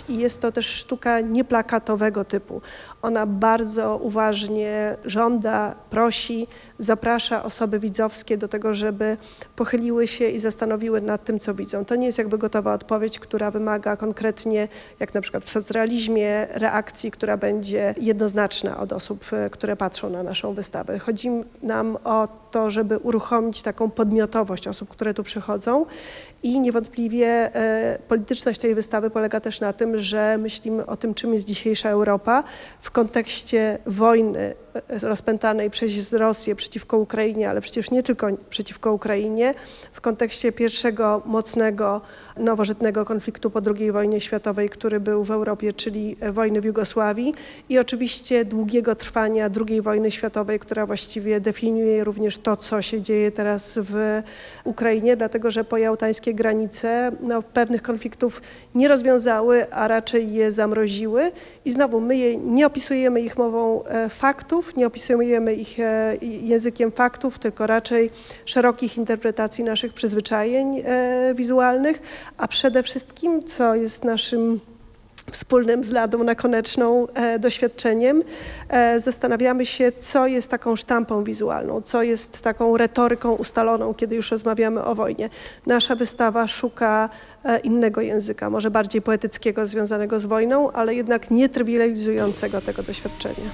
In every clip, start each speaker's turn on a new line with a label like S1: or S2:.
S1: i jest to też sztuka nieplakatowego typu. Ona bardzo uważnie żąda, prosi, zaprasza osoby widzowskie do tego, żeby pochyliły się i zastanowiły nad tym, co widzą. To nie jest jakby gotowa odpowiedź, która wymaga konkretnie, jak na przykład w socrealizmie, reakcji, która będzie jednoznaczna od osób, które patrzą na naszą wystawę. Chodzi nam o to, żeby uruchomić taką podmiotowość osób, które tu przychodzą i niewątpliwie polityczność tej wystawy polega też na tym, że myślimy o tym, czym jest dzisiejsza Europa w kontekście wojny rozpętanej przez Rosję przeciwko Ukrainie, ale przecież nie tylko przeciwko Ukrainie, w kontekście pierwszego mocnego, nowożytnego konfliktu po II wojnie światowej, który był w Europie, czyli wojny w Jugosławii i oczywiście długiego trwania II wojny światowej, która właściwie definiuje również to, co się dzieje teraz w Ukrainie, dlatego że pojałtańskie granice pewnych konfliktów nie rozwiązały, a raczej je zamroziły i znowu my nie opisujemy ich mową faktów, nie opisujemy ich językiem faktów, tylko raczej szerokich interpretacji naszych przyzwyczajeń wizualnych, a przede wszystkim, co jest naszym wspólnym z Ladą Nakoneczną doświadczeniem, zastanawiamy się, co jest taką sztampą wizualną, co jest taką retoryką ustaloną, kiedy już rozmawiamy o wojnie. Nasza wystawa szuka innego języka, może bardziej poetyckiego, związanego z wojną, ale jednak nie trywializującego tego doświadczenia.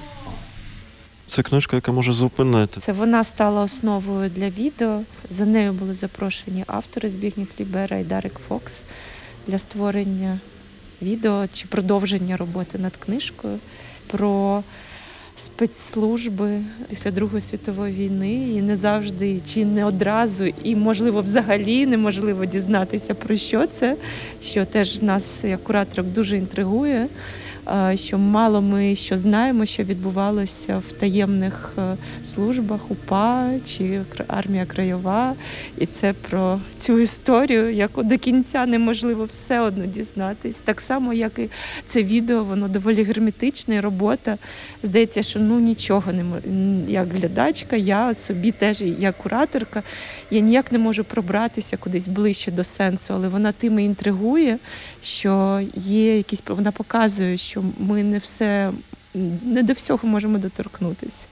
S2: Це книжка, яка може зупинити.
S3: Це вона стала основою для відео. За нею були запрошені автори Збігнєв Лібера і Дарек Фокс для створення відео чи продовження роботи над книжкою про спецслужби після Другої світової війни. І не завжди, чи не одразу, і, можливо, взагалі неможливо дізнатися, про що це, що теж нас, як кураторок, дуже інтригує. Що мало ми що знаємо, що відбувалося в таємних службах УПА чи Армія Краєва. І це про цю історію, яку до кінця неможливо все одно дізнатись. Так само, як і це відео, воно доволі герметичне, робота. Здається, що нічого не можу. Як глядачка, я собі теж, як кураторка, я ніяк не можу пробратися кудись ближче до сенсу, але вона тим і інтригує, що є якісь, вона показує, що ми не до всього можемо доторкнутися.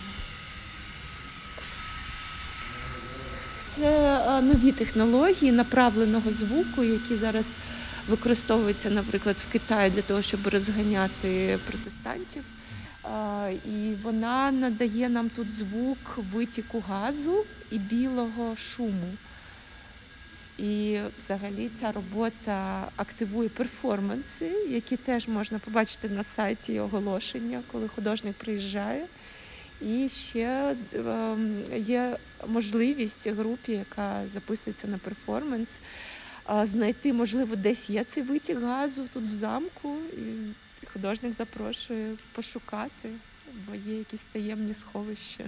S3: Це нові технології направленого звуку, які зараз використовуються, наприклад, в Китаї для того, щоб розганяти протестантів. І вона надає нам тут звук витіку газу і білого шуму. І взагалі ця робота активує перформанси, які теж можна побачити на сайті оголошення, коли художник приїжджає. І ще є можливість групі, яка записується на перформанс, знайти, можливо, десь є цей витік газу тут в замку. І художник запрошує пошукати, бо є якісь таємні сховища.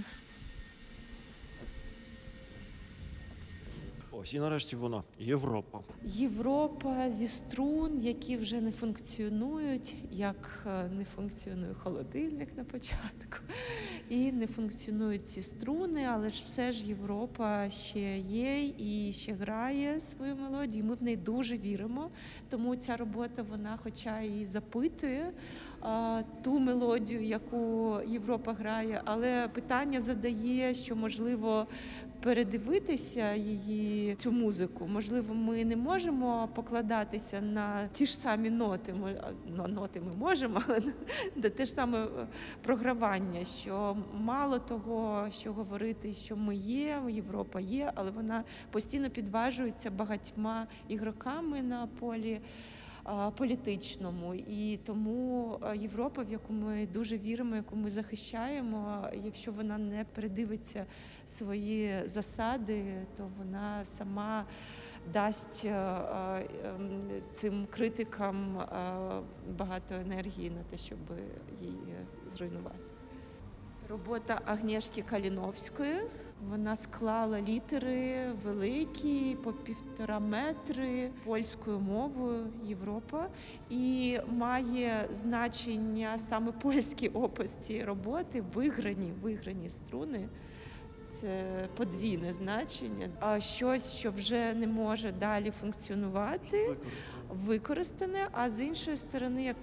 S2: Ось, і нарешті вона, Європа.
S3: Європа зі струн, які вже не функціонують, як не функціонує холодильник на початку, і не функціонують ці струни, але ж все ж Європа ще є і ще грає свою мелодію, ми в неї дуже віримо, тому ця робота, вона хоча і запитує ту мелодію, яку Європа грає, але питання задає, що, можливо, передивитися її, цю музику. Можливо, ми не можемо покладатися на ті ж самі ноти. Ноти ми можемо, але те ж саме програвання, що мало того, що говорити, що ми є, Європа є, але вона постійно підважується багатьма ігроками на полі політичному. І тому Європа, в яку ми дуже віримо, яку ми захищаємо, якщо вона не передивиться свої засади, то вона сама дасть цим критикам багато енергії на те, щоб її зруйнувати. Робота Агнєшки Каліновської. Вона склала літери великі, по 1,5 метри, польською мовою «Європа». І має значення саме польський опис цієї роботи, виграні струни. Це подвійне значення. А щось, що вже не може далі функціонувати, використане, а з іншої сторони, як